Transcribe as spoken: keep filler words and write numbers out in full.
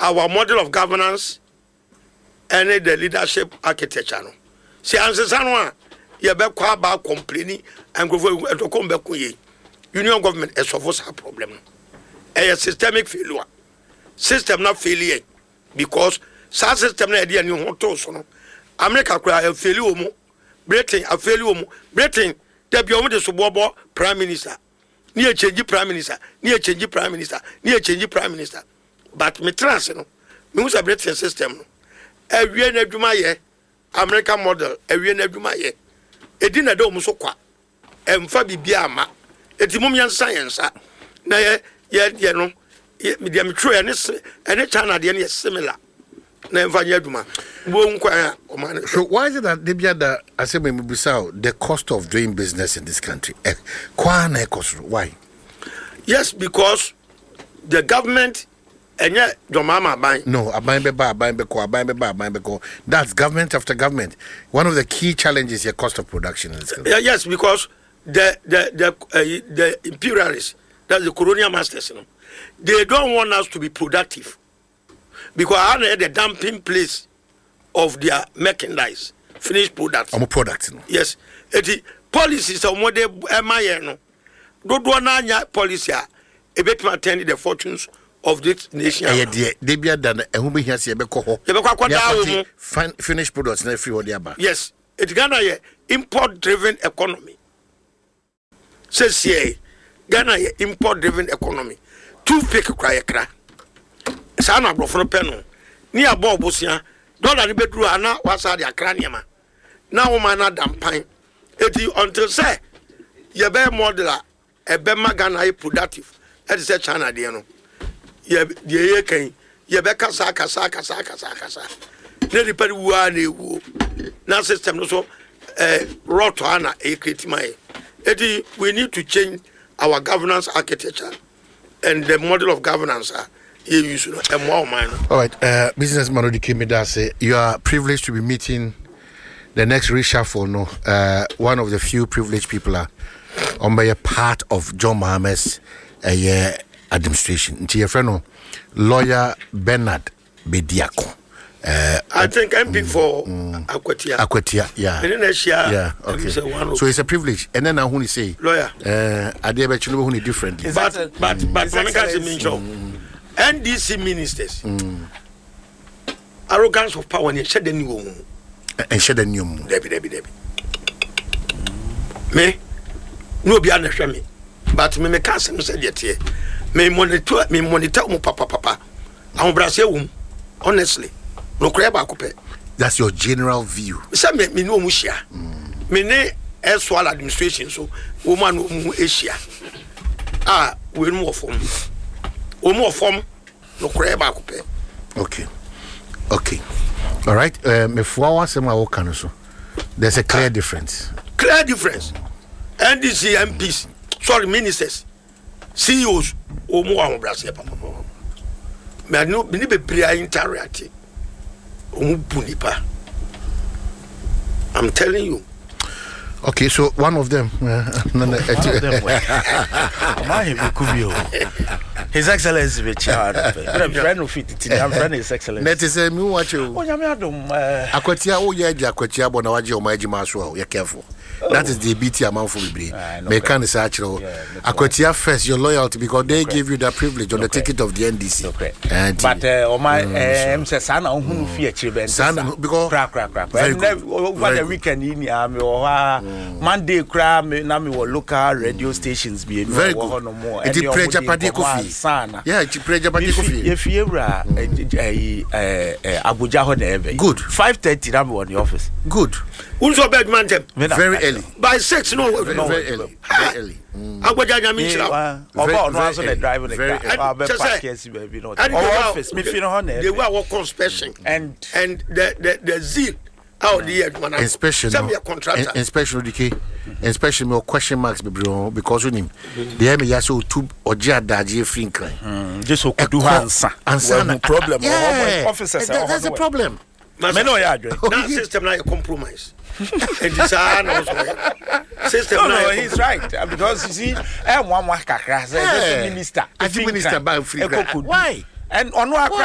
our model of governance and the leadership architecture. No. See, answer Sanwa, you be kwa ba complaining and go to come back with union government is of a problem. A systemic failure. System not failure because such system na idea new hoto so no. America kura a failure mo, Britain a failure mo, Britain there be omo de so bobo prime minister. Ni a change prime minister, ni a change prime minister, ni a change prime minister. But me trans no, me use a Britain system no. Ewie na adwuma ye American model, ewie na adwuma ye. Edi na do mo so kwa. Emfa bibia ama. Eti mum yan science na ye ye ye no. Me dia me tro ene ene China de ne similar. Na emfa nya adwuma. Bo nkwa o man. So why is it that they be that aseme me bisao the cost of doing business in this country? Eh, kwa na cost why? Yes, because the government enye domama ban. No, aban be ba, aban be ko, aban be ba, aban be ko. That's government after government. One of the key challenges is your cost of production in this country. Yeah, yes, because the the the uh, the imperialists, that's the colonial masters, you know, they don't want us to be productive because I had the dumping place of their merchandise, finished products. I'm a product, you know. Yes, it policies of what they am no. Don't want anya policy a bit attend the fortunes of this nation. Eh, yeah, they be done. And who be here? See, be ko. Finished products, na free what they are. Yes, it's Ghana a import-driven economy. Says here, Ghana a import-driven economy. Two fake cry kra. Sana bro for peno. Ni abo bosia. Dollar ni bedru ana wasa dia kraniema. Na wo man na dampan. Eti until say ye be modeler e be Ghana productive. E say China de no. Ye ye ye kan ye be kasa kasa kasa kasa kasa. Ne di pari wu ana ewu. Na system no so eh rot ana e create my. Eti we need to change our governance architecture and the model of governance. Uh, All right, uh, businessman Odikimida say you are privileged to be meeting the next reshuffle. No, uh, one of the few privileged people are on by a part of John Mohammed's uh, administration. Into your friend, no, lawyer Bernard Bediako. Uh, I think M P for mm, Akwatia. Akwatia, yeah. Yeah, okay. So it's a privilege. And then I want to say, lawyer. Uh, I dare bet you know who is different. But but but but when I can't N D C ministers, mm. arrogance of power and shed the new and shed the new Debbie, Debbie, Debbie. Me, no be under me, but me, me can't say yet here. Me monitor, me monitor, mo papa, papa. I'm Brazil, honestly. No crab, I could. That's your general view. Some me no mushia. Me ne elsewhere administration, so woman who Asia. Ah, we more from. Omo form no creba coupe. Okay. Okay. All right. Um if I want some I can so. There's a clear difference. Clear difference. N D C M Ps, sorry, ministers, C E Os, omo am Brazil papa. Me no me ni bebre interact. Omo bunipa. I'm telling you. Okay, so one of them, uh, one of them His Excellency, which I'm friend of it, I'm friend His Excellency. That is a new watch. Oh, Yamadum, Aquatia, oh, yeah, Aquatia, Bonawaji, or Maji Maswell, you're careful. That is the B T amount for me. Mekan is actual. Aquatia first, your loyalty because they give you that privilege on the ticket of the N D C. But uh, my um, son, who fear children, son, because crack, crack, crack. Over the weekend, in Monday, crab, Nami or local radio stations be very good. It is Preja Padikofi. Yeah, it's Preja Padikofi. If you are Abuja, good. five thirty, I'm on the office. Good. Also, bad man, very early. By six, no, very, no, very early. Very early. Abuja, I mean, I'm driving the car. They were work on special and and the the the zeal. Out the one inspection, no, contractor. inspection, okay. Inspection, no question marks, because on him, the M E S O two or Jadaji Frinkline. Just so could do answer. Answer no problem. Yeah, officers, that's a problem. That system like a compromise. System no, no, he's right because you see, I'm one more minister. I think minister by free. Why? And on what